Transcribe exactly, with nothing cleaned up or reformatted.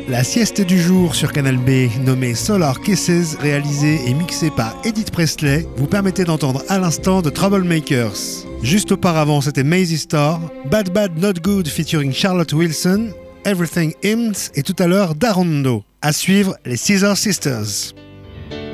La sieste du jour sur Canal B, nommée Solar Kisses, réalisée et mixée par Edith Presley, vous permettait d'entendre à l'instant The Troublemakers. Juste auparavant, c'était Maisie Star, Bad Bad Not Good featuring Charlotte Wilson, Everything Hymns et tout à l'heure Darondo. À suivre, les Scissor Sisters.